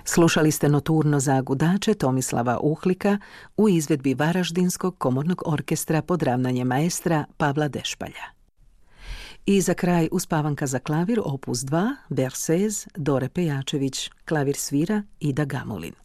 Slušali ste Noturno za gudače Tomislava Uhlika u izvedbi Varaždinskog komornog orkestra pod ravnanjem maestra Pavla Dešpalja. I za kraj uspavanka za klavir opus 2, Berceuse, Dore Pejačević, klavir svira Ida Gamulin.